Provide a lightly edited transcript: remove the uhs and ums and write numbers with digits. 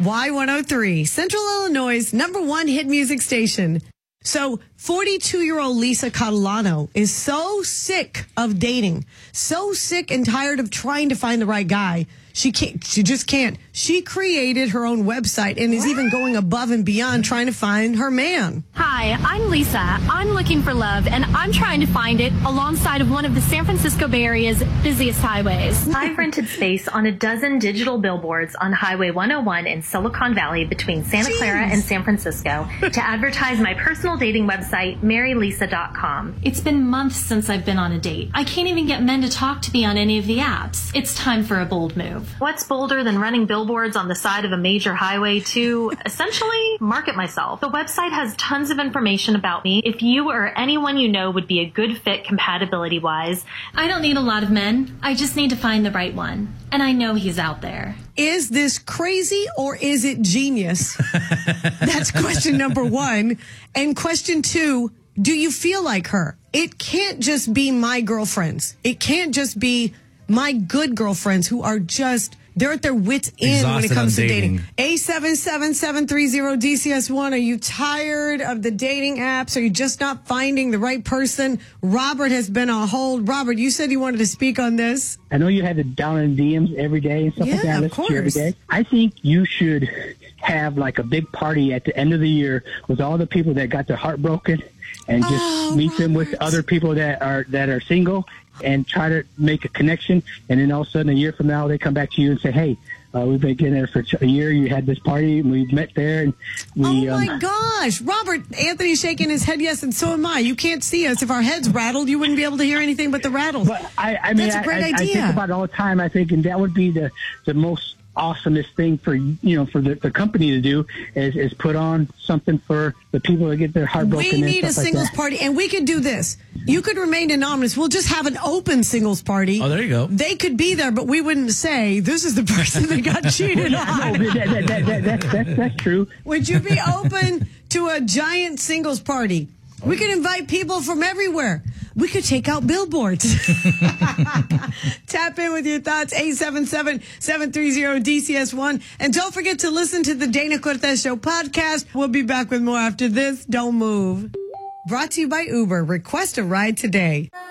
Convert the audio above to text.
Y103, Central Illinois' #1 hit music station. So 42-year-old Lisa Catalano is so sick of dating, so sick and tired of trying to find the right guy. She just can't. She created her own website and is even going above and beyond trying to find her man. Hi, I'm Lisa. I'm looking for love, and I'm trying to find it alongside of one of the San Francisco Bay Area's busiest highways. I've rented space on a dozen digital billboards on Highway 101 in Silicon Valley between Santa Clara and San Francisco to advertise my personal dating website, marylisa.com. It's been months since I've been on a date. I can't even get men to talk to me on any of the apps. It's time for a bold move. What's bolder than running billboards on the side of a major highway to essentially market myself? The website has tons of information about me. If you or anyone you know would be a good fit compatibility-wise, I don't need a lot of men. I just need to find the right one. And I know he's out there. Is this crazy or is it genius? That's question number 1. And question 2, do you feel like her? It can't just be my girlfriends. It can't just be my good girlfriends who are just, they're at their wits' end when it comes to dating. A77730DCS1, are you tired of the dating apps? Are you just not finding the right person? Robert has been on hold. Robert, you said you wanted to speak on this. I know you have it down in DMs every day and stuff like that. Of course. Every day. I think you should have like a big party at the end of the year with all the people that got their heart broken and just meet them with other people that are single and try to make a connection. And then all of a sudden, a year from now, they come back to you and say, hey, we've been getting there for a year. You had this party, and we met there. And we, oh, my gosh. Robert, Anthony's shaking his head yes, and so am I. You can't see us. If our heads rattled, you wouldn't be able to hear anything but the rattles. But I mean, that's a great idea. I think about it all the time. I think, and that would be the most awesomest thing for for the company to do is put on something for the people that get their heart broken. We need a singles party, and we could do this. You could remain anonymous. We'll just have an open singles party. Oh, there you go. They could be there, but we wouldn't say this is the person that got cheated on. No, that's true. Would you be open to a giant singles party? We could invite people from everywhere. We could take out billboards. Tap in with your thoughts, 877-730-DCS1. And don't forget to listen to the Dana Cortez Show podcast. We'll be back with more after this. Don't move. Brought to you by Uber. Request a ride today.